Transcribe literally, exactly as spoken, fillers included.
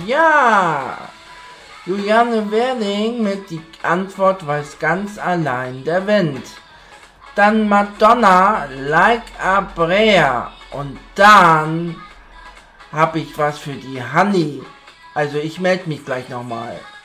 Ja! Juliane Werding mit die Antwort weiß ganz allein der Wind. Dann Madonna, Like a Prayer. Und dann hab ich was für die Honey. Also ich melde mich gleich nochmal.